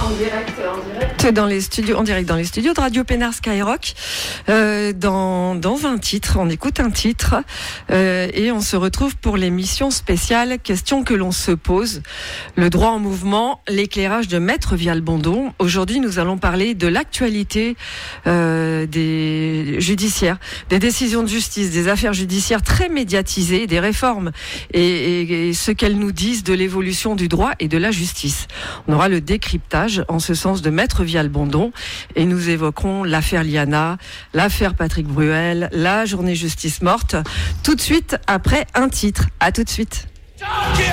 Dans les studios, en direct dans les studios de Radio Pénard Skyrock. Dans un titre, on écoute un titre et on se retrouve pour l'émission spéciale Question que l'on se pose. Le droit en mouvement, l'éclairage de Maître Vial-Bondon. Aujourd'hui, nous allons parler de l'actualité des judiciaires, des décisions de justice, des affaires judiciaires très médiatisées, des réformes et ce qu'elles nous disent de l'évolution du droit et de la justice. On aura le décryptage en ce sens de Maître Vial-Bondon et nous évoquerons l'affaire Liana, l'affaire Patrick Bruel, la journée justice morte, tout de suite après un titre. À tout de suite.